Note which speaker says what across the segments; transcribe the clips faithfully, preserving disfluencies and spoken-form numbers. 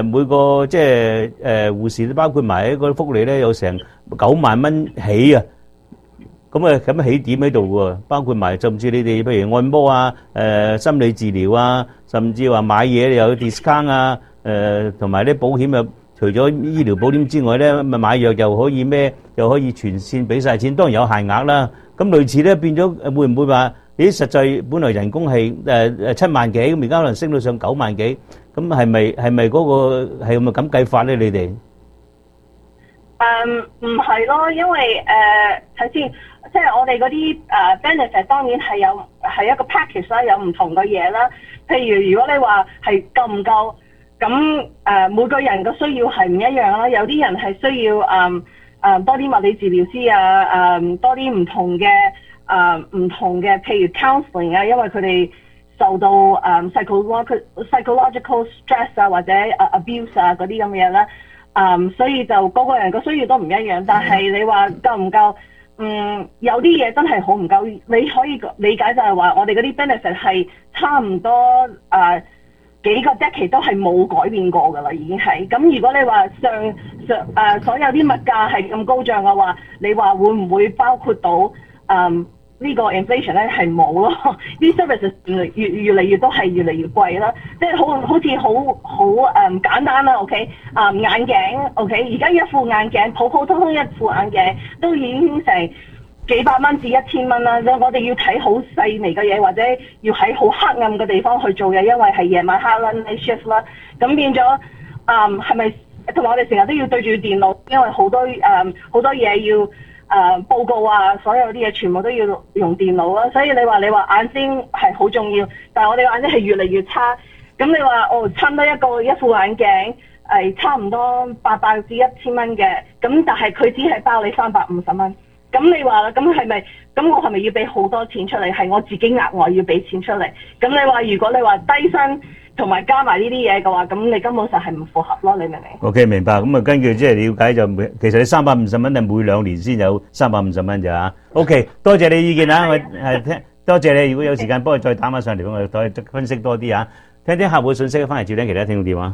Speaker 1: 每個即係誒護士，包括埋嗰啲福利咧，有成九萬蚊起啊！咁啊，咁起點喺度喎，包括埋甚至你哋譬如按摩啊、誒心理治療啊，甚至話買嘢又有 discount 啊，誒同埋啲保險啊，除咗醫療保險之外咧，咪買藥又可以咩，又可以全線俾曬錢，當然有限額啦。咁類似咧變咗，會唔會話咦？實際本來人工係誒誒七萬幾，咁而家可能升到上九萬幾，咁係咪係咪嗰個係咪咁計法咧？你哋？
Speaker 2: 誒唔係咯，因為誒睇先。即係我哋嗰啲誒 benefit 當然係有係一個 package 啦，有唔同嘅嘢啦。譬如如果你話係夠唔夠，咁誒、呃、每個人嘅需要係唔一樣啦。有啲人係需要誒誒、呃呃、多啲物理治療師啊，誒、呃、多啲唔同嘅誒唔同嘅，譬如 counselling 啊，因為佢哋受到誒、呃、psychological psychological stress 啊或者 abuse 啊嗰啲咁嘅嘢啦。誒、呃、所以就個個人嘅需要都唔一樣，但係你話夠唔夠？嗯，有啲嘢真係好唔夠，你可以理解就係話我哋嗰啲 benefit 係差唔多誒、呃、幾個 decade 都係冇改變過㗎啦，已經係。咁如果你話上上誒、呃、所有啲物價係咁高漲嘅話，你話會唔會包括到誒、嗯呢個 inflation 咧？係冇咯，啲 services 越越越嚟越都係越嚟越貴啦，即係好好似好好誒簡單啦 ，OK 啊、嗯、眼鏡 OK，而家一副眼鏡普普通通一副眼鏡都已經成幾百蚊至一千蚊啦，我哋要睇好細微嘅嘢，或者要喺好黑暗嘅地方去做嘢，因為係夜晚黑啦 night shift 啦，咁變咗誒係咪同埋我哋成日都要對住電腦，因為好多誒好多嘢要。誒、呃、報告啊，所有啲嘢全部都要用電腦啦，所以你話你話眼睛係好重要，但係我哋眼睛係越嚟越差。咁你話哦，差唔多一個一副眼鏡係差唔多八百至一千蚊嘅，咁但係佢只係包你三百五十蚊。咁你話啦，咁係咪？咁我係咪要俾好多錢出嚟？係我自己額外要俾錢出嚟。咁你話如果你話低薪同埋加埋呢啲嘢嘅話，咁你根本上係唔符合咯，你明唔明
Speaker 1: ？OK， 明白。咁啊，根據即係了解就每，其實你三百五十蚊係每兩年先有三百五十蚊咋嚇。OK， 多謝你意見啊，我係聽多謝你。如果有時間幫我再打返上嚟，我再分析多啲啊。聽聽客戶信息，翻嚟接聽其他聽眾電話。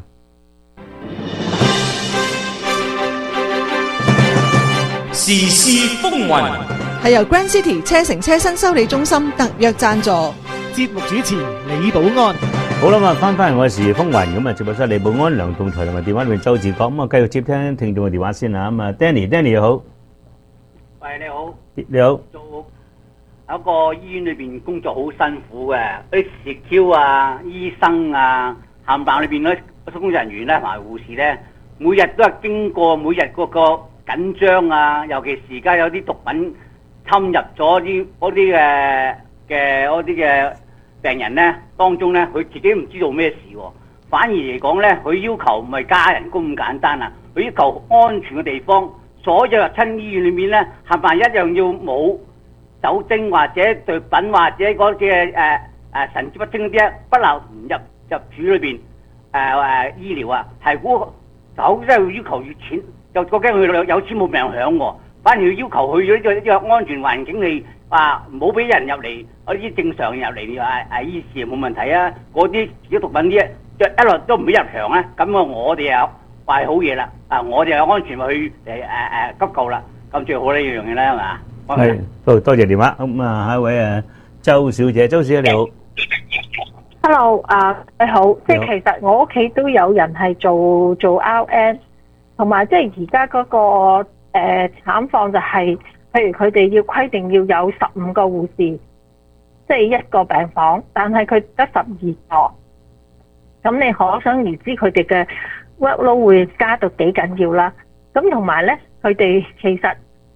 Speaker 3: 時事風雲
Speaker 4: 係由 Grand City 車城車身修理中心特約贊助，
Speaker 5: 節目主持李寶安。
Speaker 1: 好啦，咁啊，翻翻嚟我嘅時事風雲，咁啊，直播室李寶安、梁棟才同埋電話裏面周志國，咁啊，繼續接聽聽眾嘅電話先啦。咁啊 ，Danny，Danny 你好，
Speaker 6: 喂，你好，
Speaker 1: 你好，
Speaker 6: 做喺個醫院裏邊工作好辛苦嘅，啲 secure 啊、醫生啊、冚唪唥裏邊嗰啲工作人員咧同埋護士咧，每日都係經過每日嗰個緊張啊，尤其是而家有啲毒品侵入咗啲嗰啲嘅嘅嗰啲嘅病人咧，當中咧佢自己唔知道咩事喎，反而嚟講咧，佢要求唔係加人工咁簡單啊，佢要求安全嘅地方，所有入親醫院裏面咧，係咪一樣要冇酒精或者毒品或者嗰啲嘅誒誒神志不清嗰啲，不能唔入入住裏邊誒誒醫療啊，係估走即係要求越錢。就覺得佢有有錢冇命享喎，反而要要求佢呢個呢個安全環境，你話唔好俾人入嚟，嗰啲正常人入嚟啊啊醫事冇問題啊，嗰啲自己毒品啲一路都唔俾入場咧，咁啊我哋又話好嘢啦，啊我哋有安全去誒誒誒急救啦，咁最好呢樣嘢啦係嘛？
Speaker 1: 係，多多謝電話，咁啊下一位誒周小姐，周小姐你好
Speaker 7: ，Hello 啊你好，即係其實我屋企都有人係做做 R N。同埋即係而家嗰個誒、呃、慘況就係、是，譬如佢哋要規定要有十五個護士，即係一個病房，但係佢得十二個，咁你可想而知佢哋嘅 workload 會加到幾緊要啦。咁同埋咧，佢哋其實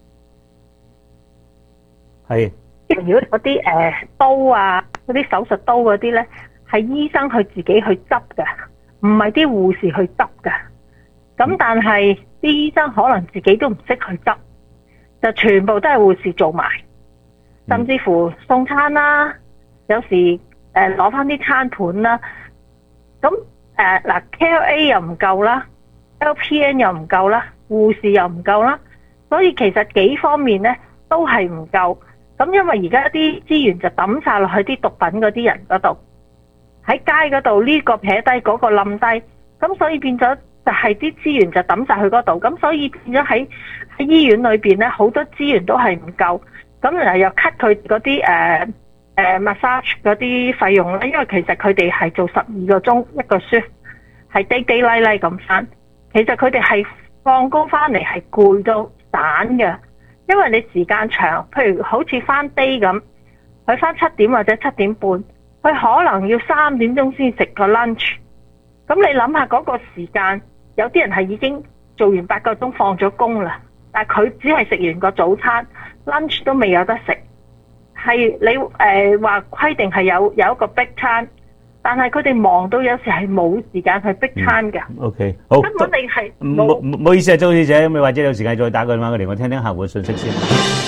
Speaker 1: 係，
Speaker 7: 如果嗰啲誒刀啊，嗰啲手術刀嗰啲咧，係醫生佢自己去執㗎，唔係啲護士去執㗎。咁但係啲醫生可能自己都唔識去執，就全部都係護士做埋，甚至乎送餐啦，有時誒攞翻啲餐盤啦。咁誒嗱 K L A 又唔夠啦 ，L P N 又唔夠啦，護士又唔夠啦，所以其實幾方面咧都係唔夠。咁因為而家啲資源就抌晒落去啲毒品嗰啲人嗰度，喺街嗰度呢個撇低嗰個冧低。 咁所以變咗就係啲資源就抌晒去嗰度，咁所以變咗喺喺醫院裏邊咧，好多資源都係唔夠，咁然後又 cut 佢嗰啲誒誒 massage 嗰啲費用咧，因為其實佢哋係做十二個鐘一個 shift， 係 day day 拉拉咁翻，其實佢哋係放工翻嚟係攰到散嘅，因為你時間長，譬如好似翻 day 咁，佢翻七點或者七點半，佢可能要三點鐘先食個 lunch。咁你諗下嗰個時間，有啲人係已經做完八個鐘放咗工啦，但係佢只係食完個早餐 lunch 都未有得食，係你誒話規定係有有一個逼餐，但係佢哋忙到有時係冇時間去逼餐㗎。
Speaker 1: O K， 好。
Speaker 7: 根本你係
Speaker 1: 唔好唔好意思啊，周小姐，咁你或者有時間再打個電話過嚟，我聽聽客戶嘅信息先。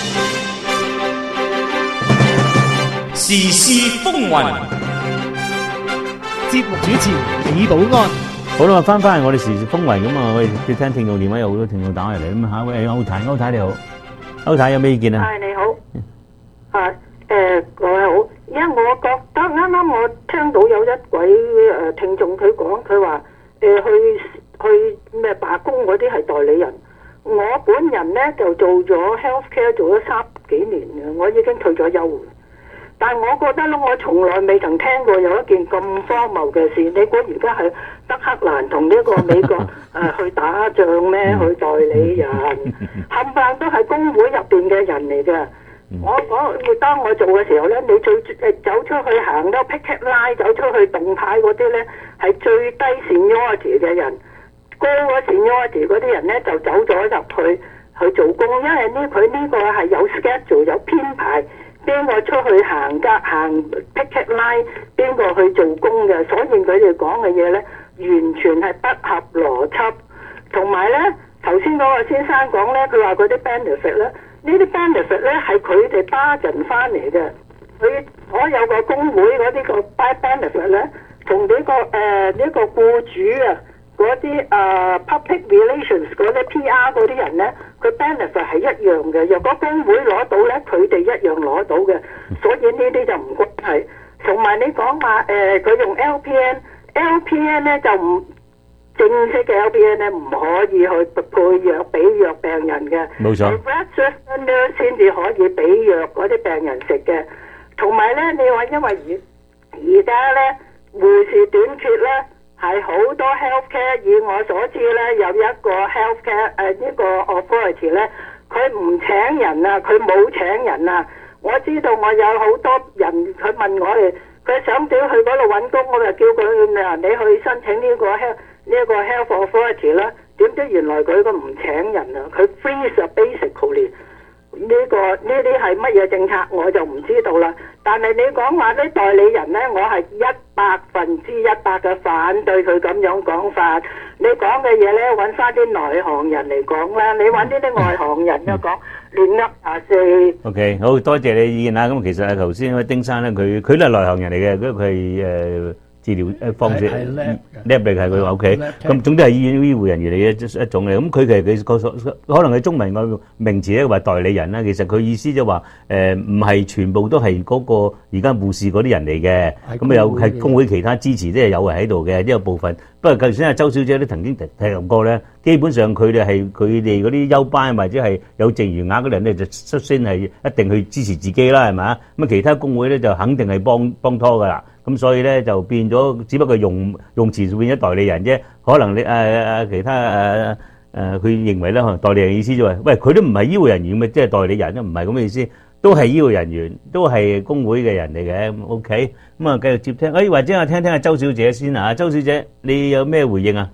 Speaker 3: 時事風雲，
Speaker 5: 節目主持李寶安。
Speaker 1: 好啦，翻返嚟我哋時事風雲咁啊，我哋接聽聽眾電話，有好多聽眾打嚟嚟咁啊，下一位歐太，歐太你好，歐太有咩意見啊？
Speaker 8: 係你好，啊誒各位好，因為我覺得啱啱我聽到有一位誒聽眾佢講，佢話誒去去咩罷工嗰啲係代理人，我本人咧就做咗 healthcare 做咗三幾年嘅，我已經退咗休。但係我覺得咧，我從來未曾聽過有一件咁荒謬嘅事。你估而家係德克蘭同呢個美國誒、呃、去打仗咩？去代理人，冚唪唥都係工會入邊嘅人嚟嘅。我我當我做嘅時候咧，你最誒走出去行多 picket line， 走出去動態嗰啲咧係最低 seniority 嘅人，高個 seniority 嗰啲人咧就走咗入去去做工，因為呢佢呢個係有 schedule 有編排。邊個出去行街行 picket line， 邊個去做工嘅，所以佢哋講嘅嘢呢，完全係不合邏輯。同埋呢，頭先嗰個先生講呢，佢話嗰啲 benefit 呢，呢啲 benefit 呢係佢哋 bargain 翻嚟嘅。佢所有個工會嗰啲個 benefit 呢，同呢、這個誒呢、呃這個僱主啊嗰啲誒 public relations 嗰啲 P R 嗰啲人呢。佢 benefit 係一樣嘅，若果工會攞到咧，佢哋一樣攞到嘅，所以呢啲就唔關係。同埋你講話誒，佢、呃、用 L P N，L P N 咧就唔正式嘅 L P N 咧唔可以去配藥俾藥病人嘅，
Speaker 1: 冇錯。
Speaker 8: registered nurse 先至可以俾藥嗰啲病人食嘅。同埋咧，你話因為而而家咧護士短缺咧。係好多 healthcare， 以我所知咧，有一個 healthcare 誒、呃、呢個 authority 咧，佢唔請人啊，佢冇請人啊。我知道我有好多人，佢問我哋，佢想點去嗰度揾工，我就叫佢啊，你去申請呢個 health 呢個 health authority 啦。點知原來佢個唔請人啊，佢 freeze basically 呢、這個呢啲係乜嘢政策我就唔知道啦。但係你講話啲代理人呢，我係一百分之一百嘅反對佢咁樣講法。你講嘅嘢呢，揾翻啲內行人嚟講啦。你揾呢啲外行人就講亂噏下四。OK，
Speaker 1: 好多謝你意見啦。咁其實頭先嗰位丁生呢，佢佢都係內行人嚟嘅，佢佢係誒。治療誒方式叻力係佢話 OK，咁總之係醫院醫護人員嚟嘅一種嚟，咁佢其實佢個可能係中文個名詞咧話代理人啦，其實佢意思就話誒唔係全部都係嗰個而家護士嗰啲人嚟嘅，咁啊有係工會其他支持即係有係喺度嘅呢個部分。不過頭先阿周小姐都曾經提提及過咧，基本上佢哋係佢哋嗰啲休班或者係有剩餘額嗰啲人咧，就率先係一定去支持自己啦，係咪啊？咁啊其他工會咧就肯定係幫幫拖噶啦。咁所以咧就變咗，只不過用用詞變咗代理人啫。可能你誒誒、呃、其他誒誒，佢、呃、認為咧，可能代理人意思就係、是，喂佢都唔係醫護人員咪即係代理人，都唔係咁嘅意思，都係醫護人員，都係工會嘅人嚟嘅。OK，咁啊繼續接聽，誒、哎、或者我聽聽阿周小姐先啊，周小姐你有咩回應啊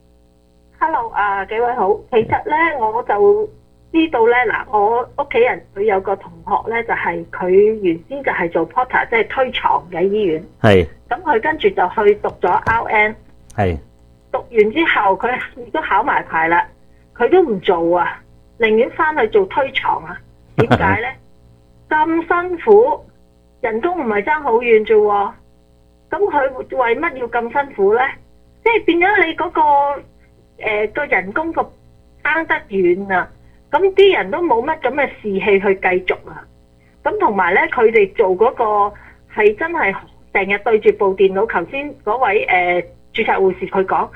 Speaker 7: ？Hello 啊，幾位好。其實咧我就知道咧嗱，我屋企人佢有個同學咧，就係佢原先就係做 porter， 即係推床嘅醫院。係。咁佢跟住就去讀咗 R N。係。讀完之後，佢亦都考埋牌啦，佢都唔做啊，寧願翻去做推床啊。點解咧？咁辛苦，人工唔係爭好遠啫喎。咁佢為乜要咁辛苦咧？即係變咗你嗰個誒個人工個爭得遠啊！咁啲人都冇乜咁嘅士氣去繼續啊！咁同埋咧，佢哋做嗰個係真係成日對住部電腦。頭先嗰位誒註冊護士佢講，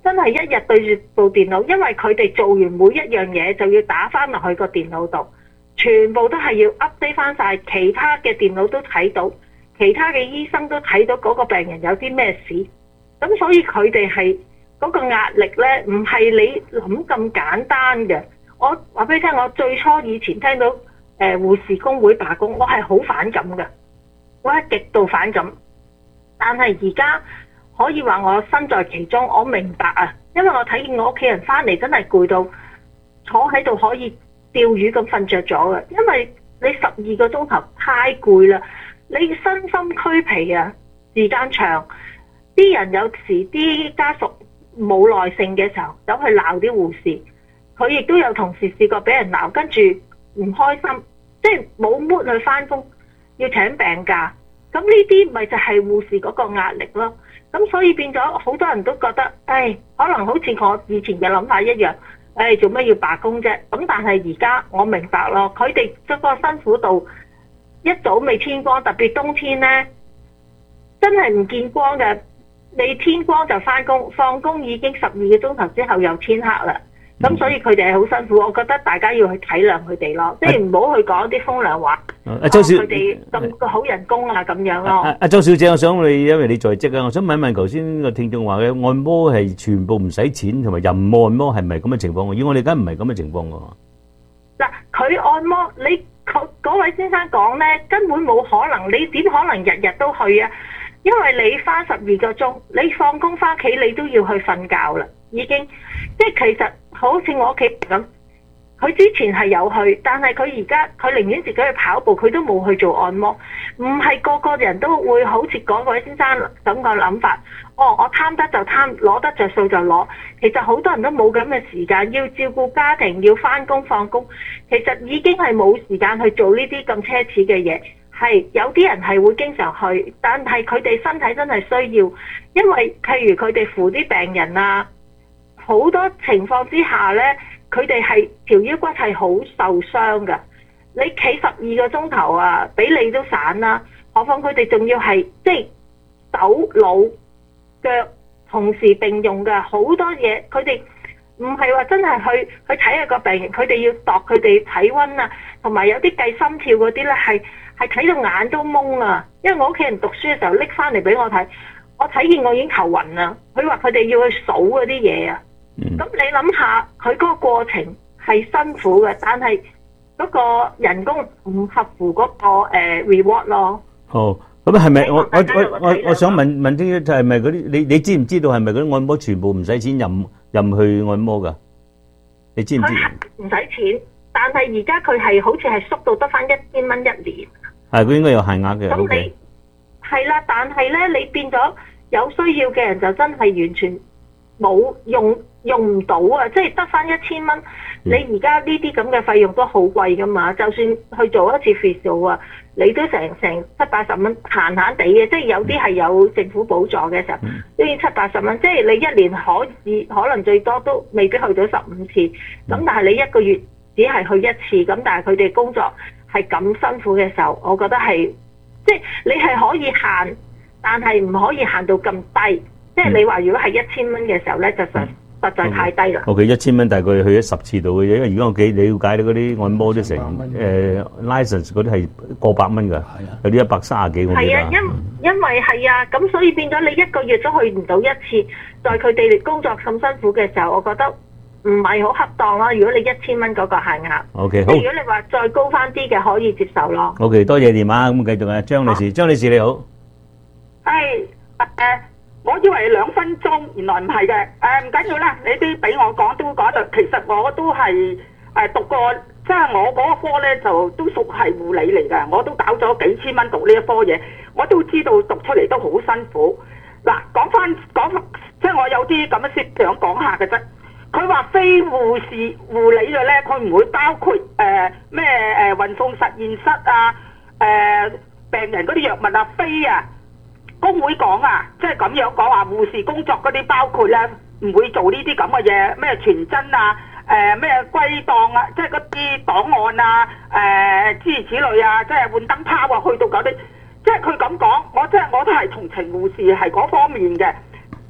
Speaker 7: 真係一日對住部電腦，因為佢哋做完每一樣嘢就要打翻落去個電腦度，全部都係要 update 翻晒，其他嘅電腦都睇到，其他嘅醫生都睇到嗰個病人有啲咩事，咁所以佢哋係嗰個壓力呢，唔係你諗咁簡單嘅。我話俾你聽，我最初以前聽到誒、呃、護士工會罷工，我係好反感嘅，我係極度反感。但係而家可以話我身在其中，我明白啊，因為我睇見我屋企人翻嚟真係攰到坐喺度可以釣魚咁瞓着咗嘅，因為你十二個鐘頭太攰啦，你身心俱疲啊，時間長，啲人有時啲家屬冇耐性嘅時候走去鬧啲護士。佢亦都有同事試過俾人鬧，跟住唔開心，即係冇 mood 去翻工，要請病假。咁呢啲咪就係護士嗰個壓力咯。咁所以變咗好多人都覺得，唉，可能好似我以前嘅諗法一樣，唉，做咩要罷工啫？咁但係而家我明白咯，佢哋嗰個辛苦度一早未天光，特別冬天呢，真係唔見光嘅。你天光就翻工，放工已經十二個鐘頭之後又天黑啦。咁所以佢哋係好辛苦，我覺得大家要去體諒佢哋咯，即係唔好去講啲風涼話。
Speaker 1: 阿周小
Speaker 7: 佢哋咁個好人工啊咁樣咯。
Speaker 1: 阿阿周小姐，我想你，因為你在職啊，我想問一問頭先個聽眾話嘅按摩係全部唔使錢，同埋任按摩係咪咁嘅情況？以我理解唔係咁嘅情況㗎。
Speaker 7: 嗱，佢按摩，你嗰位先生講咧，根本冇可能，你點可能日日都去啊？因為你翻十二個鐘，你放工翻屋企你都要去瞓覺啦，已經，即係其實好似我屋企咁，佢之前係有去，但係佢而家佢寧願自己去跑步，佢都冇去做按摩。唔係個個人都會好似嗰位先生咁個諗法，哦，我貪得就貪，攞得着數就攞。其實好多人都冇咁嘅時間，要照顧家庭，要翻工放工，其實已經係冇時間去做呢啲咁奢侈嘅嘢。係有啲人係會經常去，但係佢哋身體真係需要，因為譬如佢哋扶啲病人啊，好多情況之下呢，佢哋係條腰骨係好受傷㗎。你企十二個鐘頭啊，俾你都散啦，何況佢哋仲要係即係手腦腳同時並用㗎，好多嘢佢哋唔係話真係去去睇下個病人，佢哋要度佢哋體溫啊，同埋有啲計心跳嗰啲呢係。係睇到眼都懵啊！因為我屋企人讀書嘅時候拎翻嚟俾我睇，我睇見我已經頭暈啦。佢話佢哋要去數嗰啲嘢啊。咁、嗯、你諗下，佢嗰個過程係辛苦嘅，但係嗰個人工唔合乎嗰、嗰個、uh, reward 咯。好，
Speaker 1: 咁係咪我我我我我想問問啲就係咪嗰啲你你知唔知道係咪嗰啲按摩全部唔使錢任任去按摩㗎？你知唔知？
Speaker 7: 唔使錢，但係而家佢係好似係縮到得翻一千蚊一年。
Speaker 1: 係，佢應該有限額嘅。
Speaker 7: 咁你係啦，但係咧，你變咗有需要嘅人就真係完全冇用用唔到啊！即係得翻一千蚊，你而家呢啲咁嘅費用都好貴噶嘛。就算去做一次 facial 啊，你都成成七八十蚊，閒閒地嘅。即係有啲係有政府補助嘅時候，都要七八十蚊。即係你一年可以可能最多都未必去到十五次，咁但係你一個月只係去一次，咁但係佢哋工作係咁辛苦嘅時候，我覺得係即係你係可以限，但係唔可以限到咁低。即係你話如果係一千蚊嘅時候咧，就實實在太低啦。
Speaker 1: O.K. 一千蚊大概去咗十次度嘅啫，因為如果我幾了解到嗰啲按摩都成誒 license 嗰啲係過百蚊㗎，有啲一百三十幾我記得。
Speaker 7: 係啊，因因為係啊，咁所以變咗你一個月都去唔到一次，在佢哋工作咁辛苦嘅時候，我覺得唔係好恰當啦。如果你一千蚊嗰個限額
Speaker 1: ，O.K. 好。
Speaker 7: 如果你話再高翻啲嘅，可以接受咯。
Speaker 1: O.K. 多謝電話，咁繼續啊，張女士，張女士你好。
Speaker 9: 係誒。我以為兩分鐘，原來唔係嘅。誒唔緊要啦，你啲俾我講都講到，其實我都係誒讀過，即係我嗰科咧就都屬係護理嚟㗎。我都搞咗幾千蚊讀呢一科嘢，我都知道讀出嚟都好辛苦。嗱，講翻講，即係我有啲咁嘅事想講下嘅啫。佢話非護士護理嘅咧，佢唔會包括誒咩誒運送實驗室啊、誒、呃、病人嗰啲藥物啊、飛啊。工會講啊，即係咁樣講話，護士工作嗰啲包括咧，唔會做呢啲咁嘅嘢，咩傳真啊，誒咩歸檔啊，即係嗰啲檔案啊，誒、呃、諸如此類啊，即係換燈泡啊，去到嗰啲，即係佢咁講，我即係我都係同情護士係嗰方面嘅。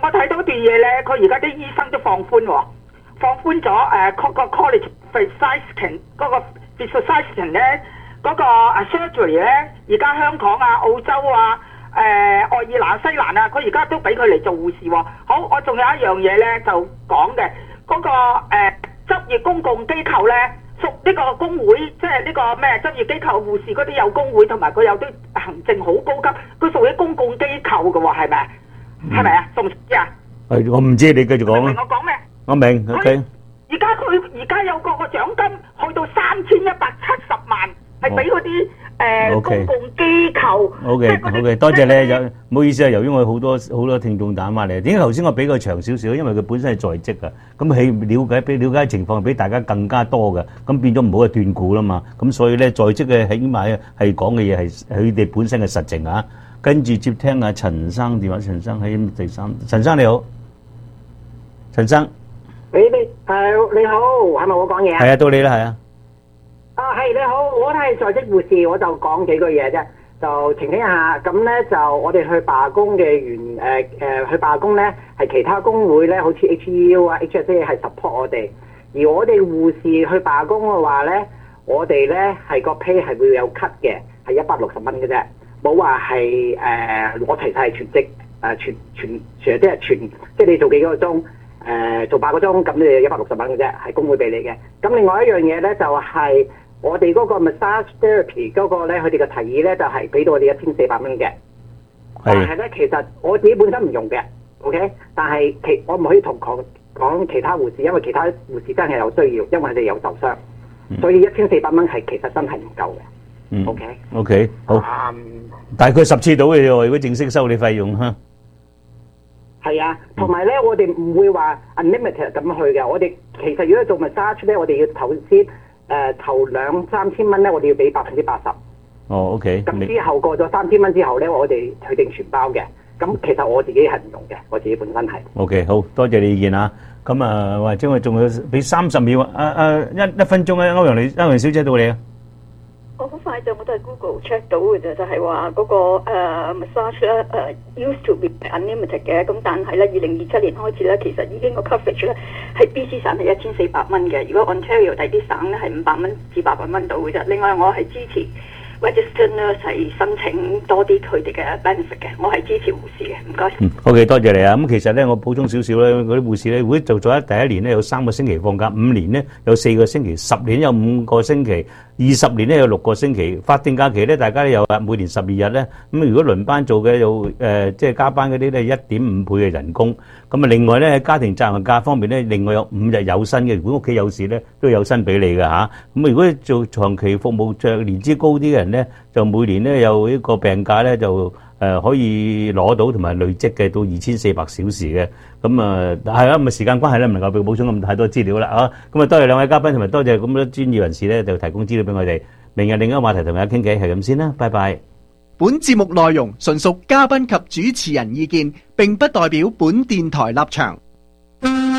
Speaker 9: 我睇到段嘢咧，佢而家啲醫生都放寬喎，放寬咗誒嗰個 college physician 嗰個 physician 咧，嗰個誒 surgery 咧，而家香港啊、澳洲啊、誒、呃、愛爾蘭、西蘭啊，佢而家都俾佢嚟做護士喎。好，我仲有一樣嘢咧就講嘅，嗰、嗰個誒、呃、執業公共機構咧，屬呢個工會，即係呢個咩執業機構護士嗰啲有工會，同埋佢有啲行政好高級，佢屬於公共機構嘅喎，係咪？係咪啊？熟唔熟啊？
Speaker 1: 係，我唔知，你繼續講啦。
Speaker 9: 明我講咩？
Speaker 1: 我明 ，OK。
Speaker 9: 而家佢而家有個個獎金去到三千一百七十萬，係俾嗰啲誒公共機構。
Speaker 1: OK，OK，多謝你。有唔好意思啊，由於我好多好多聽眾打翻嚟，點解頭先我比較長少少？因為佢本身係在職啊，咁係了解比了解情況比大家更加多嘅，咁變咗唔好去斷估啦嘛。咁所以咧，在職嘅起碼係講嘅嘢係佢哋本身嘅實情啊。跟住接聽阿陳生電話，陳生喺第三，陳生你好，陳生，
Speaker 10: 你你誒你好，係咪我講嘢啊？
Speaker 1: 係啊，到你啦，係啊。
Speaker 10: 啊係你好，我都係在職護士，我就講幾句嘢啫，就澄清一下。咁咧就我哋去罷工嘅原誒誒去罷工咧，係其他工會咧，好似 H E U 啊、H S A 係 support 我哋，而我哋護士去罷工嘅話咧，我哋咧係個 pay 係會有 cut 嘅，係一百六十蚊嘅啫。冇話係誒攞齊晒全職誒、呃、全全全即係全即係你做幾個鐘誒、呃、做八個鐘，咁你一百六十蚊嘅啫，係工會俾你嘅。咁另外一樣嘢咧就係、是、我哋嗰個 massage therapy 嗰個咧，佢哋嘅提議咧就係、是、俾到我哋一千四百蚊嘅。但係咧其實我自己本身唔用嘅 ，OK？ 但係其我唔可以同講講其他護士，因為其他護士真係有需要，因為佢哋有受傷，嗯、所以一千四百蚊係其實真係唔夠嘅。
Speaker 1: 嗯
Speaker 10: ，OK
Speaker 1: OK 好，
Speaker 10: 嗯、
Speaker 1: 大概十次到嘅喎，如果正式收你費用嚇。
Speaker 10: 係啊，同埋咧，我哋唔會話 unlimited 咁去嘅。我哋其實如果做 massage 咧，我哋要頭先誒頭兩三千蚊咧，我哋要俾百分之八十。
Speaker 1: 哦 OK。
Speaker 10: 咁之後過咗三千蚊之後咧，我哋去定全包嘅。咁其實我自己係唔用嘅，我自己本身係。
Speaker 1: OK 好多謝你意見啊。咁啊，或者我仲要俾三十秒啊啊一一分鐘咧，歐陽你歐陽小姐到你啊。
Speaker 11: 我好快就我都係 Google check 到嘅啫，就係話嗰個誒、uh, massage 咧、uh, 誒 used to be unlimited 嘅，咁但係咧二零二七年開始咧，其實已經個 coverage 咧喺 B C 省係一千四百蚊嘅，如果 Ontario 第啲省咧係五百蚊至八百蚊到嘅啫。另外我係支持 registered nurse 係申請多啲佢哋嘅 benefit 嘅，我係支持護士嘅，唔該。
Speaker 1: 嗯 ，OK 多謝你啊。咁其實咧，我補充少少咧，嗰啲護士咧，如果做咗第一年咧有三個星期放假，五年咧有四個星期，十年有五個星期。二十年咧有六個星期，法定假期咧大家都有啊，每年十二日咧。咁如果輪班做嘅有誒，即係加班嗰啲咧一點五倍嘅人工。咁啊，另外咧喺家庭責任假方面咧，另外有五日有薪嘅。如果屋企有事咧，都有薪俾你嘅嚇。咁如果做長期服務著年資高啲嘅人咧，就每年咧有呢個病假咧就誒可以攞到同埋累積嘅到二千四百小時嘅。咁啊係啊，咁啊時間關係咧唔能夠俾補充咁太多資料啦啊。咁啊多謝兩位嘉賓同埋多謝咁多專業人士咧就提供資料俾我哋。明日另一個話題同大家傾偈，係咁先啦，拜拜。
Speaker 5: 本節目內容純屬嘉賓及主持人意見，並不代表本電台立場。